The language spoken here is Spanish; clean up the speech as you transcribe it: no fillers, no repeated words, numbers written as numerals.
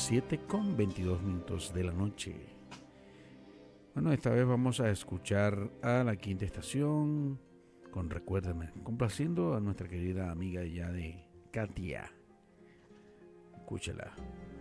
7:22 de la noche. Bueno, esta vez vamos a escuchar a La Quinta Estación con Recuérdame, complaciendo a nuestra querida amiga ya de Katia. Escúchala.